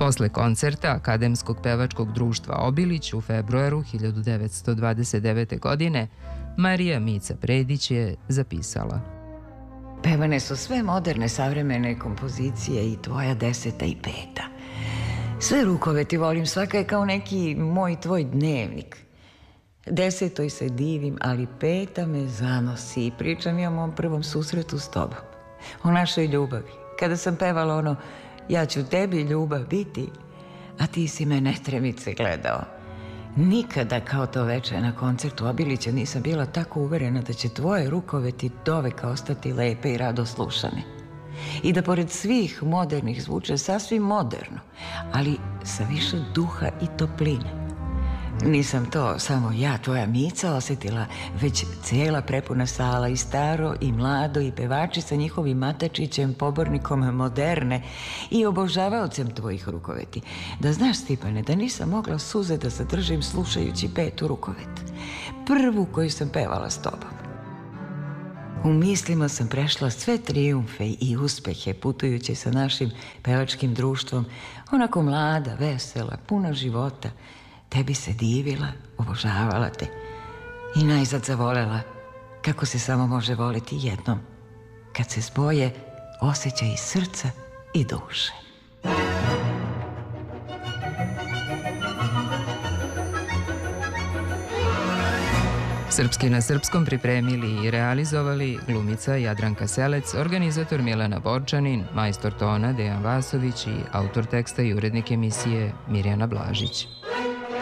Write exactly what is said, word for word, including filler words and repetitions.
Posle koncerta Akademskog pevačkog društva Obilić u februaru hiljadu devetsto dvadeset devete. godine Marija Mica Predić je zapisala: Pevane su sve moderne savremene kompozicije i tvoja deseta i peta. Sve rukove ti volim, svaka je kao neki moj tvoj dnevnik. Desetoj se divim, ali peta me zanosi i pričam i o mom prvom susretu s tobom. O našoj ljubavi. Kada sam pevala ono ja ću tebi ljubav biti, a ti si me netremice gledao. Nikada kao to veče na koncertu Obilića nisam bila tako uverena da će tvoje rukoveti doveka ostati lepe i rado slušane. I da pored svih modernih zvuče sasvim moderno, ali sa više duha i topline. Nisam to samo ja, tvoja Mica, osjetila, već cijela prepuna sala, i staro i mlado, i pevači sa njihovim matačićem, pobornikom moderne i obožavaocem tvojih rukoveti. Da znaš, Stipane, da nisam mogla suze da zadržim slušajući petu rukovet. Prvu koju sam pevala s tobom. U mislima sam prešla sve trijumfe i uspehe putujući sa našim pevačkim društvom, onako mlada, vesela, puna života. Tebi se divila, obožavala te i najzad zavolela, kako se samo može voliti jednom, kad se spoje osjećaj srca i duše. Srpski na srpskom pripremili i realizovali glumica Jadranka Selec, organizator Milena Borčanin, majstor tona Dejan Vasović i autor teksta i urednik emisije Mirjana Blažić.